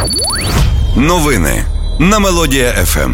Новини на Мелодія ФМ.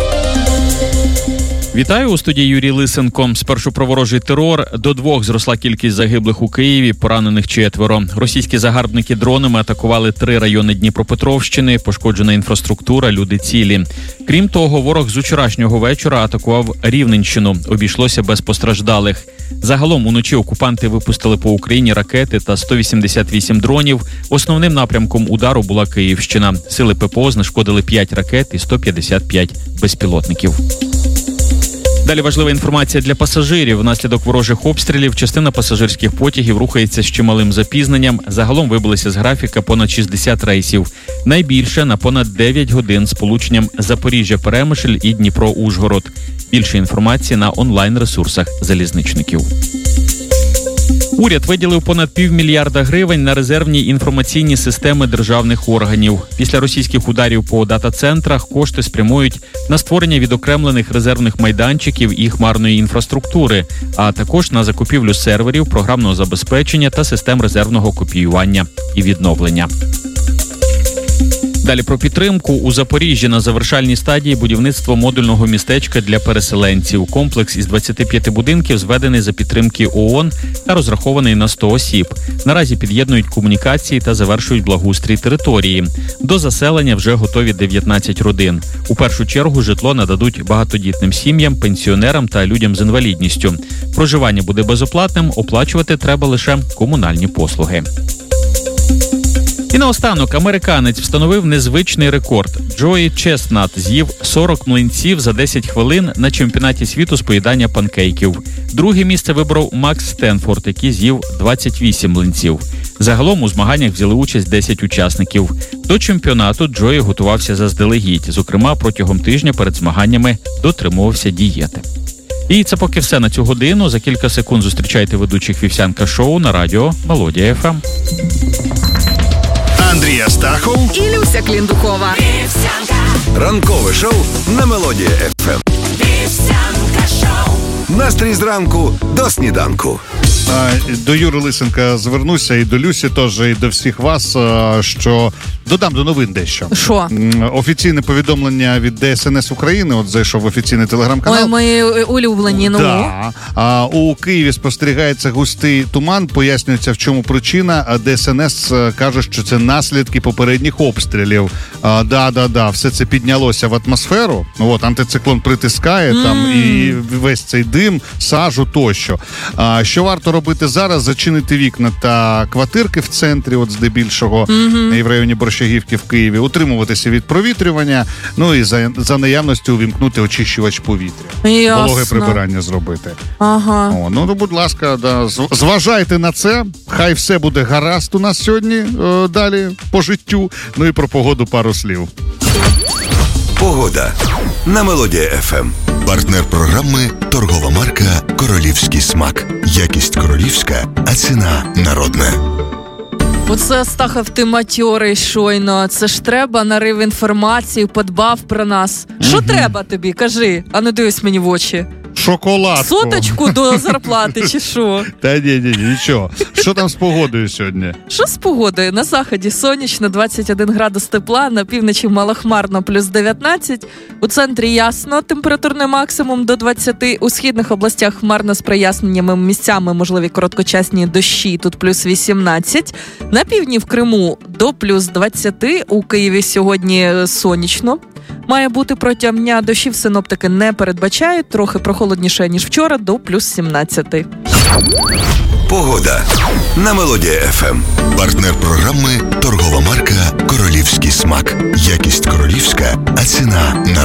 Вітаю, у студії Юрій Лисенко. Спершу про ворожий терор. До 2 зросла кількість загиблих у Києві, поранених 4. Російські загарбники дронами атакували 3 райони Дніпропетровщини, пошкоджена інфраструктура, люди цілі. Крім того, ворог з вчорашнього вечора атакував Рівненщину. Обійшлося без постраждалих. Загалом уночі окупанти випустили по Україні ракети та 188 дронів. Основним напрямком удару була Київщина. Сили ППО знешкодили 5 ракет і 155 безпілотників. Далі важлива інформація для пасажирів. Внаслідок ворожих обстрілів частина пасажирських потягів рухається з чималим запізненням. Загалом вибилися з графіка понад 60 рейсів. Найбільше на понад 9 годин з полученням Запоріжжя-Перемишль і Дніпро-Ужгород. Більше інформації на онлайн-ресурсах залізничників. Уряд виділив понад $500 мільярда гривень на резервні інформаційні системи державних органів. Після російських ударів по дата-центрах кошти спрямують на створення відокремлених резервних майданчиків і хмарної інфраструктури, а також на закупівлю серверів, програмного забезпечення та систем резервного копіювання і відновлення. Далі про підтримку. У Запоріжжі на завершальній стадії будівництво модульного містечка для переселенців. Комплекс із 25 будинків зведений за підтримки ООН та розрахований на 100 осіб. Наразі під'єднують комунікації та завершують благоустрій території. До заселення вже готові 19 родин. У першу чергу житло нададуть багатодітним сім'ям, пенсіонерам та людям з інвалідністю. Проживання буде безоплатним, оплачувати треба лише комунальні послуги. І наостанок, американець встановив незвичний рекорд. Джої Чеснат з'їв 40 млинців за 10 хвилин на чемпіонаті світу з поїдання панкейків. Друге місце вибрав Макс Стенфорд, який з'їв 28 млинців. Загалом у змаганнях взяли участь 10 учасників. До чемпіонату Джої готувався заздалегідь. Зокрема, протягом тижня перед змаганнями дотримувався дієти. І це поки все на цю годину. За кілька секунд зустрічайте ведучих Вівсянка шоу на радіо Мелодія ФМ. Андрій Астахов і Люся Кліндукова. Ранкове шоу на Мелодія ФМ. Настрій зранку до сніданку. До Юри Лисенка звернуся і до Люсі теж, і до всіх вас, що додам до новин дещо. Що? Офіційне повідомлення від ДСНС України, от зайшов в офіційний телеграм-канал. Ой, мої улюблені, ну. Да. У Києві спостерігається густий туман, пояснюється, в чому причина, а ДСНС каже, що це наслідки попередніх обстрілів. Да, все це піднялося в атмосферу, от, антициклон притискає там і весь цей дим, сажу тощо. Що варто робити зараз? Зачинити вікна та квартирки в центрі, от здебільшого, і в районі Борщагівки в Києві, утримуватися від провітрювання, ну і за наявності увімкнути очищувач повітря. Ясно. Вологе прибирання зробити. Ага. Ну, будь ласка, зважайте на це. Хай все буде гаразд у нас сьогодні, далі по життю. Ну і про погоду пару слів. Погода на Мелодія ФМ. Партнер програми – торгова марка «Королівський смак». Якість королівська, а ціна народна. Оце, Стахов, ти матьорий щойно. Це ж треба, нарив інформацію, подбав про нас. Що треба тобі, кажи, а не дивись мені в очі. Шоколадку. Соточку до зарплати чи що? Та ні, нічого. Що там з погодою сьогодні? Що з погодою? На заході сонячно, 21 градус тепла, на півночі малохмарно, плюс 19. У центрі ясно, температурний максимум до 20. У східних областях хмарно з проясненнями, місцями можливі короткочасні дощі, тут плюс 18. На півдні в Криму до плюс 20. У Києві сьогодні сонячно. Має бути протягом дня, дощів синоптики не передбачають, трохи прохолодніше, ніж вчора, до плюс 17. Погода на Мелодія ФМ. Партнер програми – торгова марка «Королівський смак». Якість королівська, а ціна народна.